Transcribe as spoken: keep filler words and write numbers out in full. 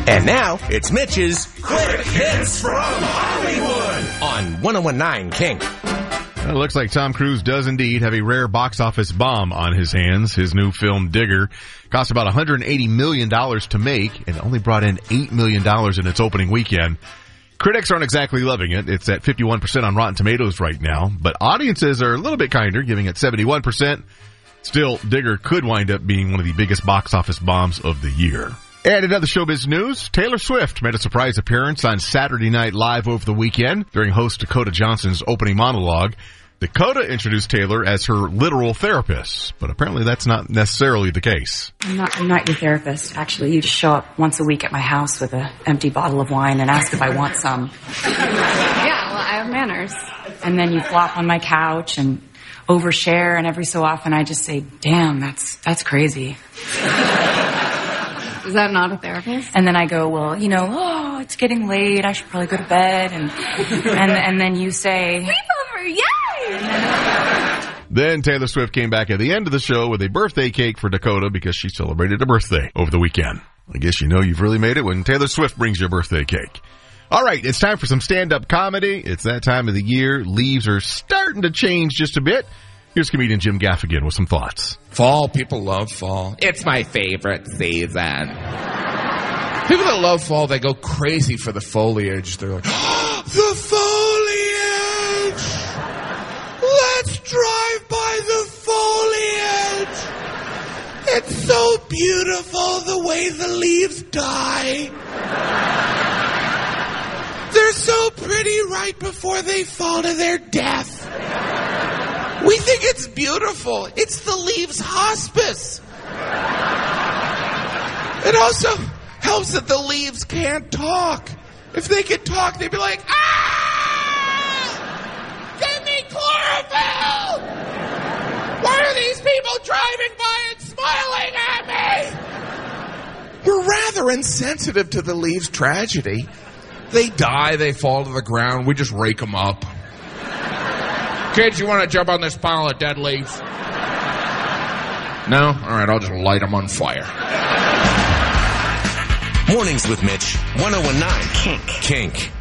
And now, it's Mitch's Quick Hits from Hollywood on one oh one point nine Kink. It looks like Tom Cruise does indeed have a rare box office bomb on his hands. His new film, Digger, cost about one hundred eighty million dollars to make and only brought in eight million dollars in its opening weekend. Critics aren't exactly loving it. It's at fifty-one percent on Rotten Tomatoes right now, but audiences are a little bit kinder, giving it seventy-one percent. Still, Digger could wind up being one of the biggest box office bombs of the year. And in other showbiz news, Taylor Swift made a surprise appearance on Saturday Night Live over the weekend during host Dakota Johnson's opening monologue. Dakota introduced Taylor as her literal therapist, but apparently that's not necessarily the case. I'm not, I'm not your therapist. Actually, you just show up once a week at my house with an empty bottle of wine and ask if I want some. Yeah, well, I have manners. And then you flop on my couch and overshare, and every so often I just say, damn, that's that's crazy. Is that not a therapist? And then I go, well, you know, oh, it's getting late. I should probably go to bed. And and, and then you say, Sleepover, yay! Then Taylor Swift came back at the end of the show with a birthday cake for Dakota because she celebrated a birthday over the weekend. I guess you know you've really made it when Taylor Swift brings you a birthday cake. All right, it's time for some stand-up comedy. It's that time of the year. Leaves are starting to change just a bit. Here's comedian Jim Gaffigan with some thoughts. Fall, people love fall. It's my favorite season. People that love fall, they go crazy for the foliage. They're like, oh, the foliage! Let's drive by the foliage! It's so beautiful the way the leaves die. They're so pretty right before they fall to their death. We think it's beautiful. It's the leaves hospice. It also helps that the leaves can't talk. If they could talk, they'd be like, ah! Give me chlorophyll! Why are these people driving by and smiling at me? We're rather insensitive to the leaves' tragedy. They die, they fall to the ground, we just rake them up. Kids, you want to jump on this pile of dead leaves? No? All right, I'll just light them on fire. Mornings with Mitch, one oh one point nine Kink. Kink.